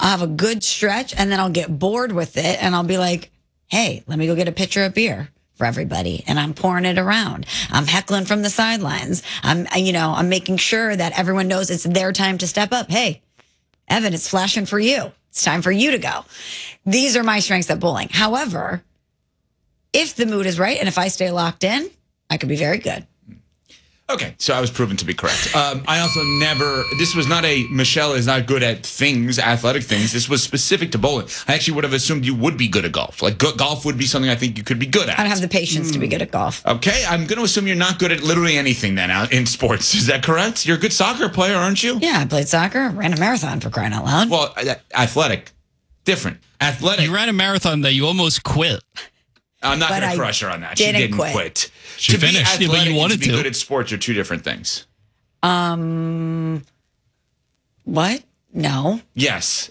I'll have a good stretch, and then I'll get bored with it, and I'll be like, hey, let me go get a pitcher of beer for everybody. And I'm pouring it around. I'm heckling from the sidelines. I'm making sure that everyone knows it's their time to step up. Hey, Evan, it's flashing for you. It's time for you to go. These are my strengths at bowling. However, if the mood is right and if I stay locked in, I could be very good. Okay, so I was proven to be correct. I also this was not Michelle is not good at things, athletic things. This was specific to bowling. I actually would have assumed you would be good at golf. Like golf would be something I think you could be good at. I don't have the patience to be good at golf. Okay, I'm going to assume you're not good at literally anything then in sports. Is that correct? You're a good soccer player, aren't you? Yeah, I played soccer, ran a marathon for crying out loud. Well, athletic. Different. Athletic. You ran a marathon that you almost quit. I'm not going to crush her on that. She didn't quit. She finished, but you wanted to be good at sports are two different things. What? No. Yes.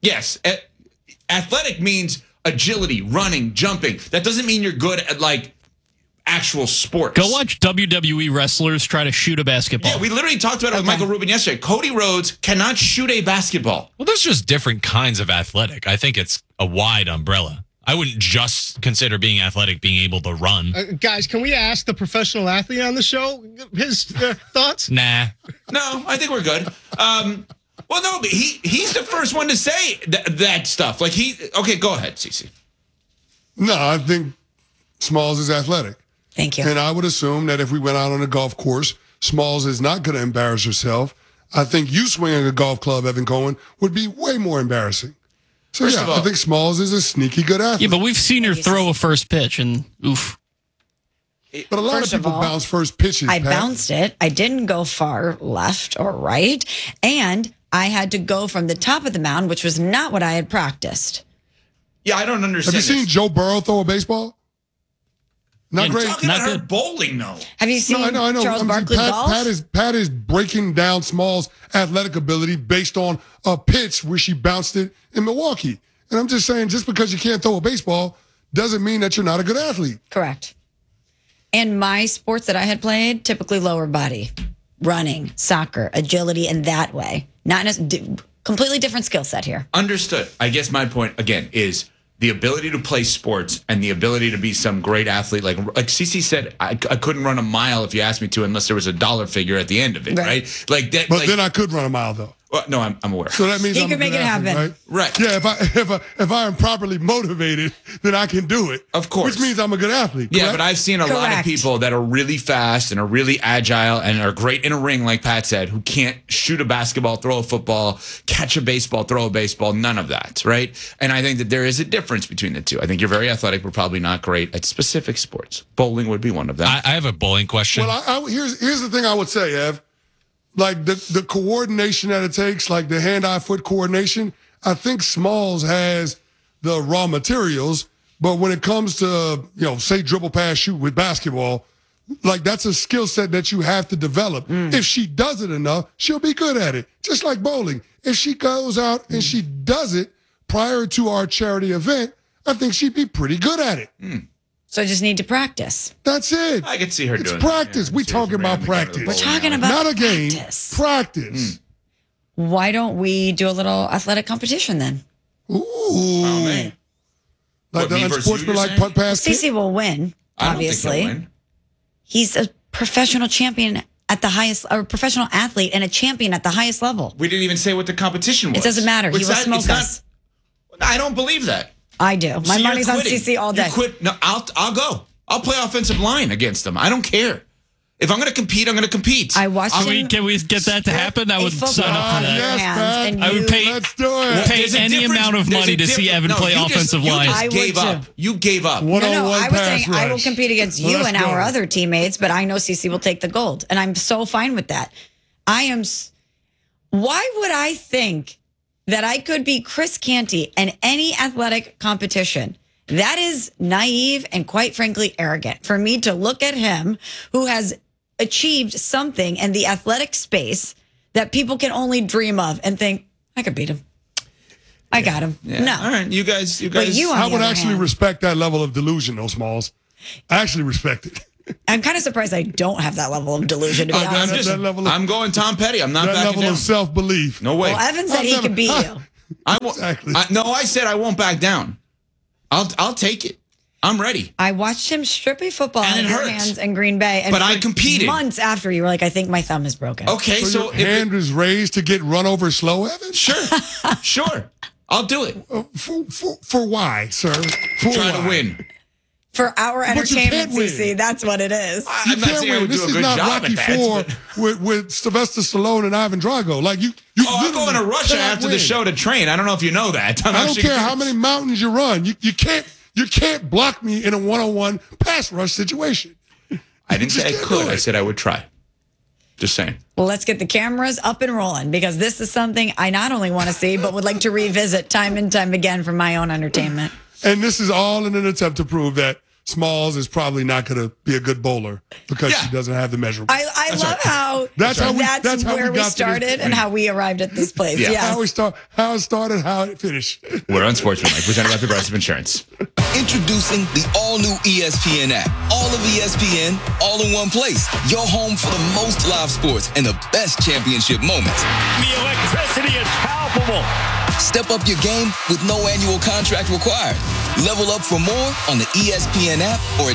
Athletic means agility, running, jumping. That doesn't mean you're good at actual sports. Go watch WWE wrestlers try to shoot a basketball. Yeah, we literally talked about it with Michael Rubin yesterday. Cody Rhodes cannot shoot a basketball. Well, there's just different kinds of athletic. I think it's a wide umbrella. I wouldn't just consider being athletic being able to run. Guys, can we ask the professional athlete on the show his thoughts? Nah. No, I think we're good. Well, no, but he's the first one to say that stuff. Okay, go ahead, Cece. No, I think Smalls is athletic. Thank you. And I would assume that if we went out on a golf course, Smalls is not going to embarrass herself. I think you swinging a golf club, Evan Cohen, would be way more embarrassing. So, First of all, I think Smalls is a sneaky good athlete. Yeah, but we've seen her throw a first pitch, and oof. But a lot of people bounce first pitches. I Pat. bounced it. I didn't go far left or right. And I had to go from the top of the mound, which was not what I had practiced. Yeah, I don't understand. Have you seen Joe Burrow throw a baseball? Not great. Talking about her bowling, though. Have you seen I know. Charles Barkley golf? Pat is breaking down Smalls' athletic ability based on a pitch where she bounced it in Milwaukee. And I'm just saying, just because you can't throw a baseball doesn't mean that you're not a good athlete. Correct. And my sports that I had played, typically lower body, running, soccer, agility, in that way. Not completely different skill set here. Understood. I guess my point, again, is the ability to play sports and the ability to be some great athlete. Like Cece said, I couldn't run a mile if you asked me to unless there was a dollar figure at the end of it, right? Like that. But then I could run a mile, though. Well, no, I'm aware. So that means He I'm could a good make it athlete, happen. Right. Yeah, if I am properly motivated, then I can do it. Of course. Which means I'm a good athlete. Yeah, correct? but I've seen a lot of Correct. people that are really fast and are really agile and are great in a ring, like Pat said, who can't shoot a basketball, throw a football, catch a baseball, throw a baseball, none of that, right? And I think that there is a difference between the two. I think you're very athletic, but probably not great at specific sports. Bowling would be one of them. I have a bowling question. Well, here's the thing I would say, Ev. Like the coordination that it takes, like the hand-eye foot coordination, I think Smalls has the raw materials. But when it comes to, say dribble, pass, shoot with basketball, like that's a skill set that you have to develop. If she does it enough, she'll be good at it. Just like bowling. If she goes out and she does it prior to our charity event, I think she'd be pretty good at it. So I just need to practice. That's it. I could see her doing It's practice. that. Yeah, we talking about practice. We're talking about not a game. practice. Practice. Why don't we do a little athletic competition then? Ooh. Oh, man. Like What, me the versus you, unsportsmanlike you're punt pass. kick? Cece will win, I don't obviously. think he'll win. He's a professional champion at the highest, or a professional athlete and a champion at the highest level. We didn't even say what the competition was. It doesn't matter. He It's will not- smoke it's not- us. I don't believe that. I do. My So you're money's on quitting. CC all day. You quit. No, I'll go. I'll play offensive line against them. I don't care. If I'm going to compete, I'm going to compete. I watched him. Can we get that to happen? I would sign up for that. Yes, Hands, and I would you- pay- Let's do it. Pay There's a any difference- amount of there's money a to see difference- Evan no, play you just- offensive line. You I just would gave up. too. You gave up. One No, on one I was pass saying I will rush. compete against you Let's and go. our other teammates, but I know CC will take the gold, and I'm so fine with that. Why would I think that I could beat Chris Canty in any athletic competition? That is naive and quite frankly arrogant for me to look at him who has achieved something in the athletic space that people can only dream of and think, I could beat him. I got him. Yeah. No. All right, you guys. But you, on I the would other actually hand, respect that level of delusion, though, Smalls. I actually respect it. I'm kind of surprised I don't have that level of delusion, to be honest. that level of- I'm going Tom Petty. I'm not That backing level down. of self-belief. No way. Well, Evan said he could beat you. Exactly. I said I won't back down. I'll take it. I'm ready. I watched him strip a football And out it of your hurts. hands in Green Bay. And But for I competed. months after, you were like, I think my thumb is broken. Okay, So so your hand was raised to get run over slow, Evan? sure. I'll do it. For why, sir? For Try why? to win. For our But you entertainment, can't win. CC, that's what it is. You I'm not can't saying I win. would This do a is good not job Rocky at that. IV with Sylvester Stallone and Ivan Drago. Like you I'm going to Russia cannot after win. the show to train. I don't know if you know that. I don't care how many mountains you run. You can't block me in a one-on-one pass rush situation. I didn't say I Just could. can't do I it. said I would try. Just saying. Well, let's get the cameras up and rolling because this is something I not only want to see, but would like to revisit time and time again for my own entertainment. And this is all in an attempt to prove that Smalls is probably not going to be a good bowler because she doesn't have the measurement. I love how That's how we where got we to this started and point. how we arrived at this place. Yeah. Yes. How it started, how it finished. We're unsportsmanlike, presented by Progressive Insurance. Introducing the all-new ESPN app. All of ESPN, all in one place. Your home for the most live sports and the best championship moments. The electricity is palpable. Step up your game with no annual contract required. Level up for more on the ESPN app or at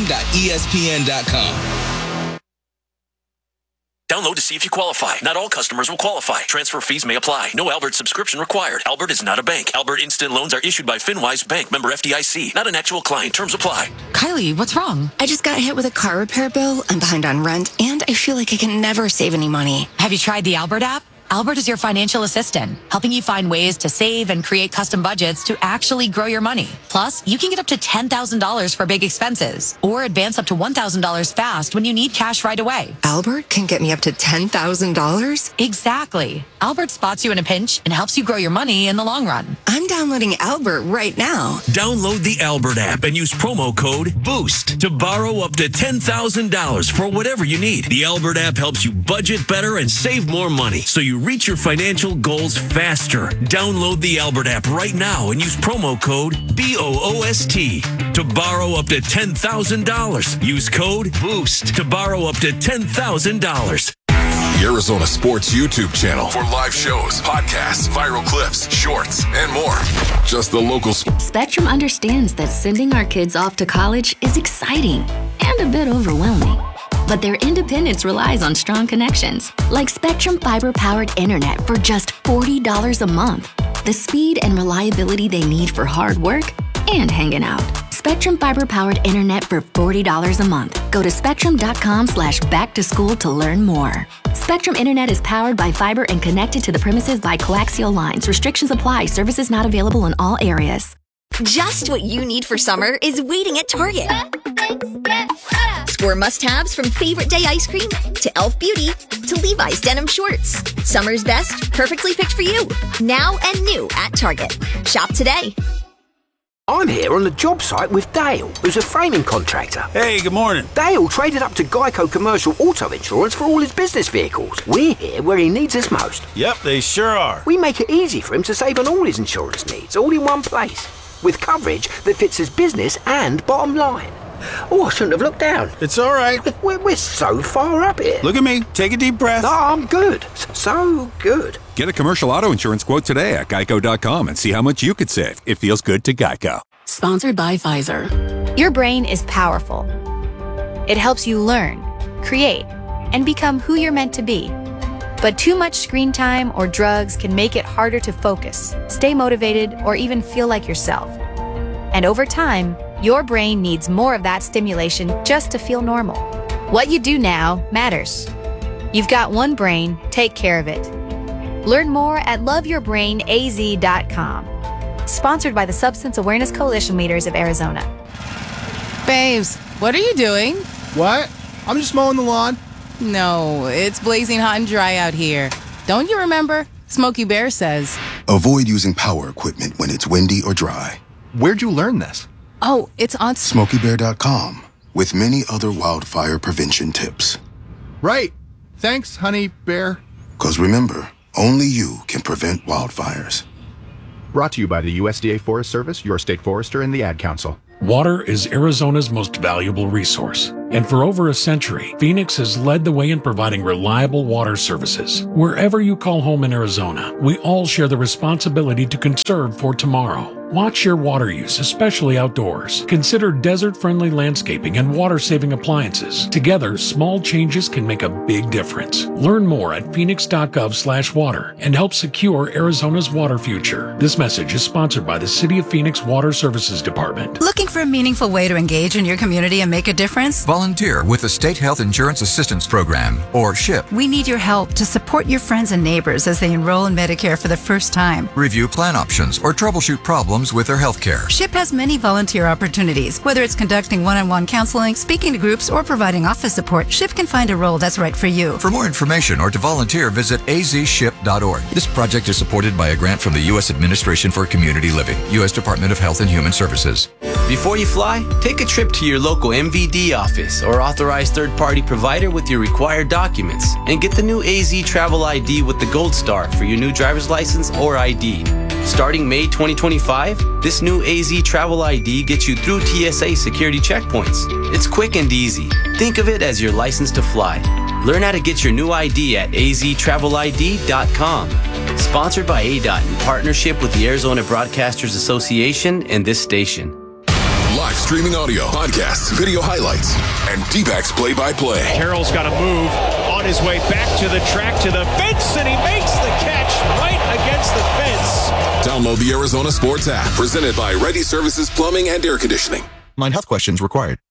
stream.espn.com. Download to see if you qualify. Not all customers will qualify. Transfer fees may apply. No Albert subscription required. Albert is not a bank. Albert Instant Loans are issued by FinWise Bank, member FDIC. Not an actual client. Terms apply. Kylie, what's wrong? I just got hit with a car repair bill. I'm behind on rent, and I feel like I can never save any money. Have you tried the Albert app? Albert is your financial assistant, helping you find ways to save and create custom budgets to actually grow your money. Plus, you can get up to $10,000 for big expenses or advance up to $1,000 fast when you need cash right away. Albert can get me up to $10,000? Exactly. Albert spots you in a pinch and helps you grow your money in the long run. I'm downloading Albert right now. Download the Albert app and use promo code BOOST to borrow up to $10,000 for whatever you need. The Albert app helps you budget better and save more money so you reach your financial goals faster. Download the Albert app right now and use promo code BOOST to borrow up to $10,000. Use code BOOST to borrow up to $10,000. The Arizona Sports YouTube channel for live shows, podcasts, viral clips, shorts, and more. Just the local. Spectrum understands that sending our kids off to college is exciting and a bit overwhelming. But their independence relies on strong connections, like Spectrum fiber-powered internet for just $40 a month. The speed and reliability they need for hard work and hanging out. Spectrum fiber-powered internet for $40 a month. Go to spectrum.com/back-to-school to learn more. Spectrum Internet is powered by fiber and connected to the premises by coaxial lines. Restrictions apply. Services not available in all areas. Just what you need for summer is waiting at Target. Score must-haves from favorite day ice cream to Elf Beauty to Levi's denim shorts. Summer's best, perfectly picked for you. Now and new at Target. Shop today. I'm here on the job site with Dale, who's a framing contractor. Hey, good morning. Dale traded up to Geico Commercial Auto Insurance for all his business vehicles. We're here where he needs us most. Yep, they sure are. We make it easy for him to save on all his insurance needs, all in one place, with coverage that fits his business and bottom line. Oh, I shouldn't have looked down. It's all right. We're so far up here. Look at me. Take a deep breath. No, I'm good. So good. Get a commercial auto insurance quote today at geico.com and see how much you could save. It feels good to Geico. Sponsored by Pfizer. Your brain is powerful. It helps you learn, create, and become who you're meant to be. But too much screen time or drugs can make it harder to focus, stay motivated, or even feel like yourself. And over time, your brain needs more of that stimulation just to feel normal. What you do now matters. You've got one brain, take care of it. Learn more at loveyourbrainaz.com. Sponsored by the Substance Awareness Coalition Leaders of Arizona. Babes, what are you doing? What? I'm just mowing the lawn. No, it's blazing hot and dry out here. Don't you remember? Smokey Bear says. Avoid using power equipment when it's windy or dry. Where'd you learn this? Oh, it's on SmokeyBear.com with many other wildfire prevention tips. Right. Thanks, honey bear. Because remember, only you can prevent wildfires. Brought to you by the USDA Forest Service, your state forester, and the Ad Council. Water is Arizona's most valuable resource. And for over a century, Phoenix has led the way in providing reliable water services. Wherever you call home in Arizona, we all share the responsibility to conserve for tomorrow. Watch your water use, especially outdoors. Consider desert-friendly landscaping and water-saving appliances. Together, small changes can make a big difference. Learn more at phoenix.gov/water and help secure Arizona's water future. This message is sponsored by the City of Phoenix Water Services Department. Looking for a meaningful way to engage in your community and make a difference? Volunteer with the State Health Insurance Assistance Program, or SHIP. We need your help to support your friends and neighbors as they enroll in Medicare for the first time. Review plan options or troubleshoot problems with their health care. SHIP has many volunteer opportunities. Whether it's conducting one-on-one counseling, speaking to groups, or providing office support, SHIP can find a role that's right for you. For more information or to volunteer, visit azship.org. This project is supported by a grant from the U.S. Administration for Community Living, U.S. Department of Health and Human Services. Before you fly, take a trip to your local MVD office or authorized third-party provider with your required documents and get the new AZ Travel ID with the Gold Star for your new driver's license or ID. Starting May 2025, this new AZ Travel ID gets you through TSA security checkpoints. It's quick and easy. Think of it as your license to fly. Learn how to get your new ID at aztravelid.com. Sponsored by ADOT in partnership with the Arizona Broadcasters Association and this station. Live streaming audio, podcasts, video highlights, and D-backs play-by-play. Carroll's got to move on his way back to the track, to the fence, and he makes the catch right against the fence. Download the Arizona Sports app, presented by Ready Services Plumbing and Air Conditioning. Mind health questions required.